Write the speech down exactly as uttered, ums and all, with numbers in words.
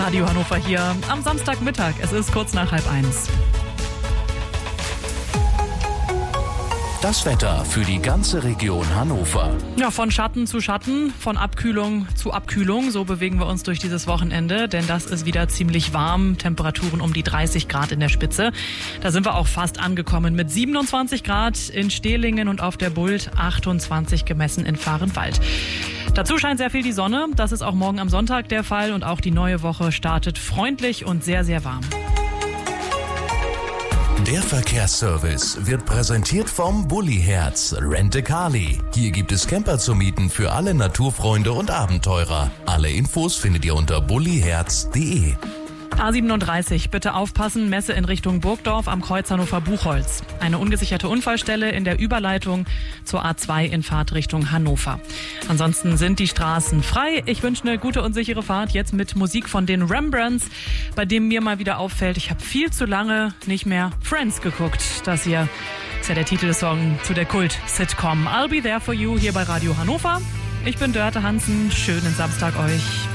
Radio Hannover hier am Samstagmittag. Es ist kurz nach halb eins. Das Wetter für die ganze Region Hannover. Ja, von Schatten zu Schatten, von Abkühlung zu Abkühlung. So bewegen wir uns durch dieses Wochenende, denn das ist wieder ziemlich warm. Temperaturen um die dreißig Grad in der Spitze. Da sind wir auch fast angekommen mit siebenundzwanzig Grad in Stehlingen und auf der Bult, achtundzwanzig gemessen in Vahrenwald. Dazu scheint sehr viel die Sonne. Das ist auch morgen am Sonntag der Fall und auch die neue Woche startet freundlich und sehr, sehr warm. Der Verkehrsservice wird präsentiert vom Bulli-Herz Rent-A-Carly. Hier gibt es Camper zu mieten für alle Naturfreunde und Abenteurer. Alle Infos findet ihr unter bulliherz punkt de. A siebenunddreißig, bitte aufpassen, Messe in Richtung Burgdorf am Kreuz Hannover-Buchholz. Eine ungesicherte Unfallstelle in der Überleitung zur A zwei in Fahrtrichtung Hannover. Ansonsten sind die Straßen frei. Ich wünsche eine gute und sichere Fahrt jetzt mit Musik von den Rembrandts, bei dem mir mal wieder auffällt, ich habe viel zu lange nicht mehr Friends geguckt. Das hier ist ja der Titelsong zu der Kult-Sitcom I'll Be There For You hier bei Radio Hannover. Ich bin Dörte Hansen, schönen Samstag euch.